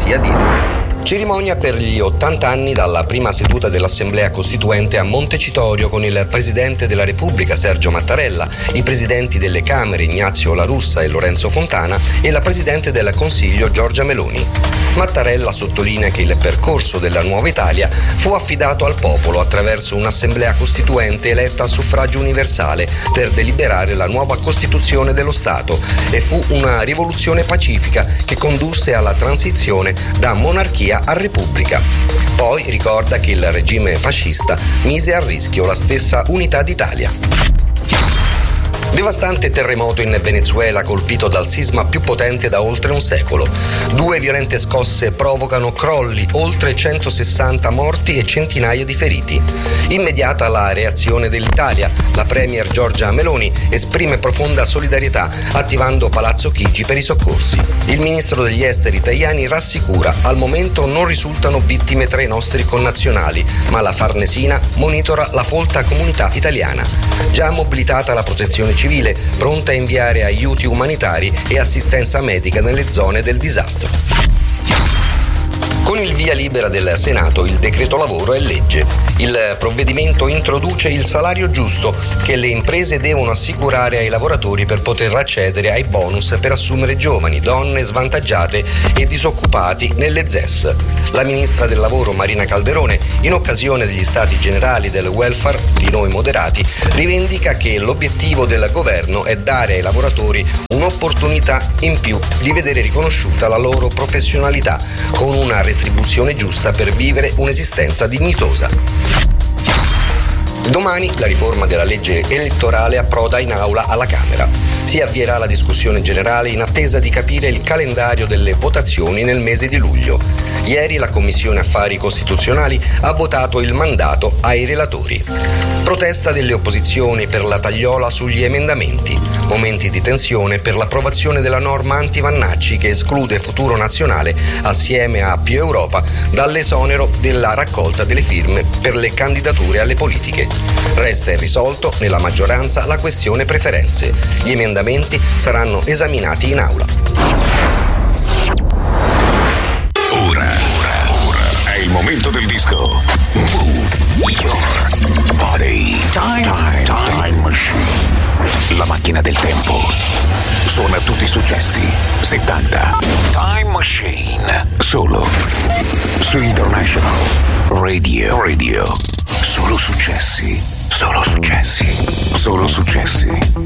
così a dire. Cerimonia per gli 80 anni dalla prima seduta dell'Assemblea Costituente a Montecitorio con il Presidente della Repubblica Sergio Mattarella, i Presidenti delle Camere Ignazio La Russa e Lorenzo Fontana e la Presidente del Consiglio Giorgia Meloni. Mattarella sottolinea che il percorso della nuova Italia fu affidato al popolo attraverso un'Assemblea Costituente eletta a suffragio universale per deliberare la nuova Costituzione dello Stato e fu una rivoluzione pacifica che condusse alla transizione da monarchia a Repubblica. Poi ricorda che il regime fascista mise a rischio la stessa unità d'Italia. Devastante terremoto in Venezuela colpito dal sisma più potente da oltre un secolo. 2 violente scosse provocano crolli, oltre 160 morti e centinaia di feriti. Immediata la reazione dell'Italia. La premier Giorgia Meloni esprime profonda solidarietà attivando Palazzo Chigi per i soccorsi. Il ministro degli esteri Tajani rassicura: al momento non risultano vittime tra i nostri connazionali, ma la Farnesina monitora la folta comunità italiana. Già mobilitata la protezione civile, pronta a inviare aiuti umanitari e assistenza medica nelle zone del disastro. Con il via libera del Senato il decreto lavoro è legge. Il provvedimento introduce il salario giusto che le imprese devono assicurare ai lavoratori per poter accedere ai bonus per assumere giovani, donne svantaggiate e disoccupati nelle ZES. La ministra del lavoro Marina Calderone, in occasione degli stati generali del welfare di Noi Moderati, rivendica che l'obiettivo del governo è dare ai lavoratori un'opportunità in più di vedere riconosciuta la loro professionalità con una retribuzione giusta per vivere un'esistenza dignitosa. Domani la riforma della legge elettorale approda in aula alla Camera. Si avvierà la discussione generale in attesa di capire il calendario delle votazioni nel mese di luglio. Ieri la Commissione Affari Costituzionali ha votato il mandato ai relatori. Protesta delle opposizioni per la tagliola sugli emendamenti. Momenti di tensione per l'approvazione della norma anti-Vannacci che esclude Futuro Nazionale assieme a Più Europa dall'esonero della raccolta delle firme per le candidature alle politiche. Resta irrisolto nella maggioranza la questione preferenze. Gli emendamenti saranno esaminati in aula. Ora è il momento del disco. Move your body. Time Machine. La macchina del tempo. Suona tutti i successi 70. Time Machine. Solo su International Radio. Solo successi. Solo successi. Solo successi.